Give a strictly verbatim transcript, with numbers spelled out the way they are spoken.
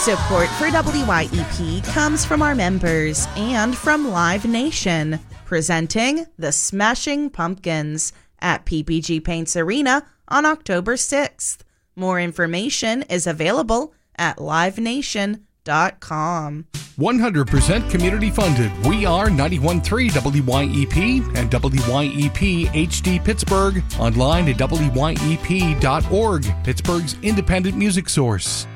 Support for W Y E P comes from our members and from Live Nation, presenting the Smashing Pumpkins at P P G Paints Arena on October sixth. More information is available at live nation dot com. one hundred percent community funded. We are ninety-one point three W Y E P and W Y E P H D Pittsburgh. Online at W Y E P dot org, Pittsburgh's independent music source.